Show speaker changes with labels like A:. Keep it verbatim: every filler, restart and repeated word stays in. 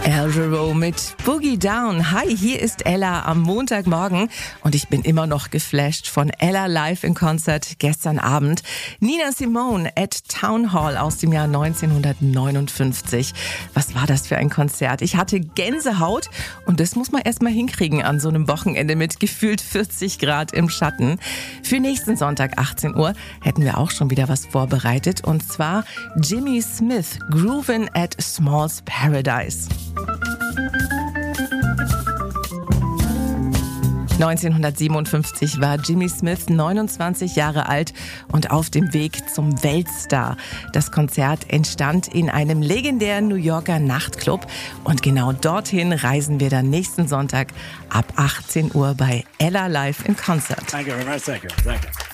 A: El Jarreau mit Boogie Down. Hi, hier ist Ella am Montagmorgen und ich bin immer noch geflasht von Ella live in Konzert gestern Abend. Nina Simone at Town Hall aus dem Jahr neunzehnhundertneunundfünfzig. Was war das für ein Konzert? Ich hatte Gänsehaut und das muss man erst mal hinkriegen an so einem Wochenende mit gefühlt vierzig Grad im Schatten. Für nächsten Sonntag achtzehn Uhr hätten wir auch schon wieder was vorbereitet und zwar Jimmy Smith, Groovin' at Small's Paradise. neunzehnhundertsiebenundfünfzig war Jimmy Smith neunundzwanzig Jahre alt und auf dem Weg zum Weltstar. Das Konzert entstand in einem legendären New Yorker Nachtclub und genau dorthin reisen wir dann nächsten Sonntag ab achtzehn Uhr bei Ella live in Concert.
B: Thank you very much. Thank you. Thank you.